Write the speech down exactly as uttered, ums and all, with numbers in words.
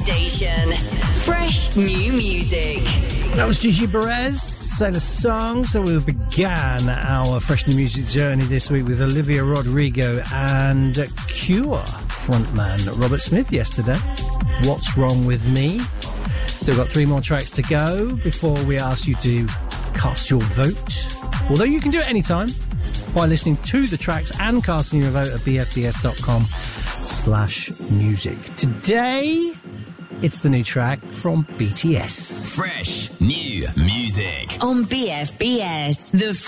station. Fresh new music. That was Gigi Perez, Sailor Song. So we began our fresh new music journey this week with Olivia Rodrigo and Cure frontman Robert Smith yesterday. What's Wrong With Me? Still got three more tracks to go before we ask you to cast your vote. Although you can do it anytime by listening to the tracks and casting your vote at bfbs.com slash music. Today, it's the new track from B T S. Fresh new music On B F B S, the